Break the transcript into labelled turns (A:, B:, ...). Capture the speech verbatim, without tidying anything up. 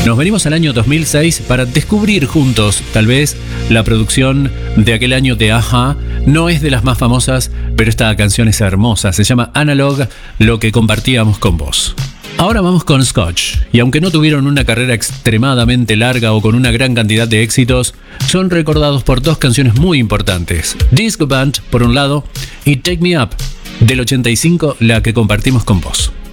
A: Nos venimos al año dos mil seis para descubrir juntos, tal vez, la producción de aquel año de A-ha. No es de las más famosas, pero esta canción es hermosa. Se llama Analog, lo que compartíamos con vos. Ahora vamos con Scotch, y aunque no tuvieron una carrera extremadamente larga o con una gran cantidad de éxitos, son recordados por dos canciones muy importantes. Disco Band, por un lado, y Take Me Up, del ochenta y cinco, la que compartimos con vos.